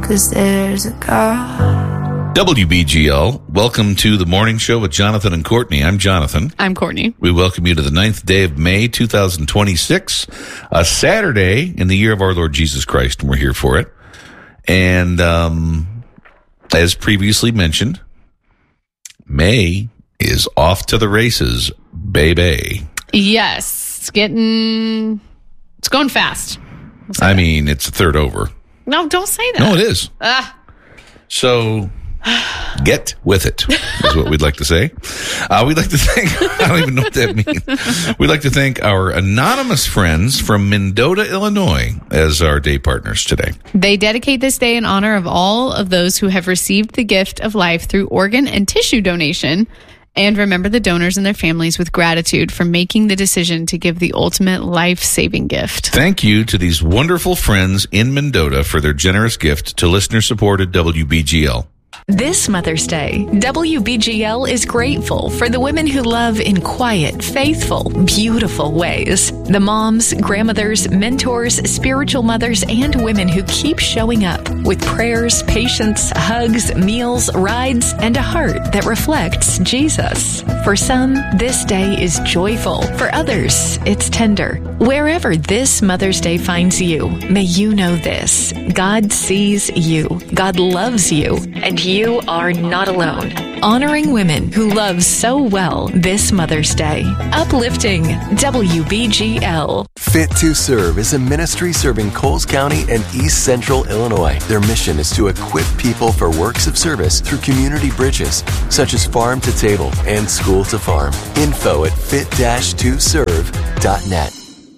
'cause there's a God. WBGL, welcome to the morning show with Jonathan and Courtney. I'm Jonathan. I'm Courtney. We welcome you to the 9th day of May, 2026, a Saturday in the year of our Lord Jesus Christ, and we're here for it. And as previously mentioned, May is off to the races, baby. Yes, it's going fast. I mean, it's a third over. No, don't say that. No, it is. So get with it, is what we'd like to say. We'd like to thank, I don't even know what that means. We'd like to thank our anonymous friends from Mendota, Illinois, as our day partners today. They dedicate this day in honor of all of those who have received the gift of life through organ and tissue donation, and remember the donors and their families with gratitude for making the decision to give the ultimate life-saving gift. Thank you to these wonderful friends in Mendota for their generous gift to listener-supported WBGL. This Mother's Day, WBGL is grateful for the women who love in quiet, faithful, beautiful ways. The moms, grandmothers, mentors, spiritual mothers, and women who keep showing up with prayers, patience, hugs, meals, rides, and a heart that reflects Jesus. For some, this day is joyful. For others, it's tender. Wherever this Mother's Day finds you, may you know this: God sees you, God loves you, and you are not alone. Honoring women who love so well this Mother's Day. Uplifting WBGL. Fit to Serve is a ministry serving Coles County and East Central Illinois. Their mission is to equip people for works of service through community bridges, such as Farm to Table and School to Farm. Info at fit-2serve.net.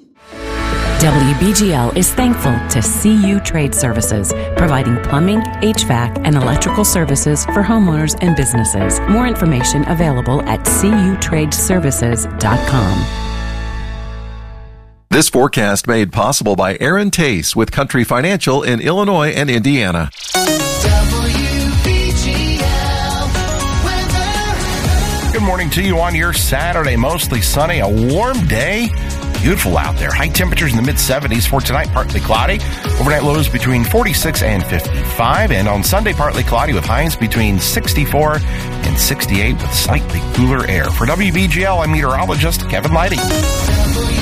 WBGL is thankful to CU Trade Services, providing plumbing, HVAC, and electrical services for homeowners and businesses. More information available at cutradeservices.com. This forecast made possible by Aaron Tace with Country Financial in Illinois and Indiana. Good morning to you on your Saturday. Mostly sunny, a warm day. Beautiful out there. High temperatures in the mid-70s for tonight, partly cloudy. Overnight lows between 46 and 55. And on Sunday, partly cloudy with highs between 64 and 68 with slightly cooler air. For WBGL, I'm meteorologist Kevin Lighty.